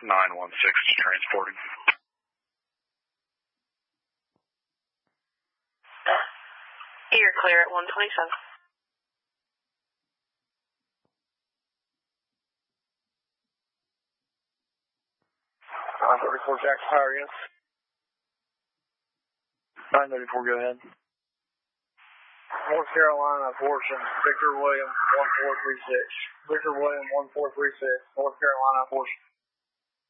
916 transporting. You're clear at 127. 934 Jackson Power, yes. 934, go ahead. North Carolina portion, Victor William 1436. Victor William 1436, North Carolina portion.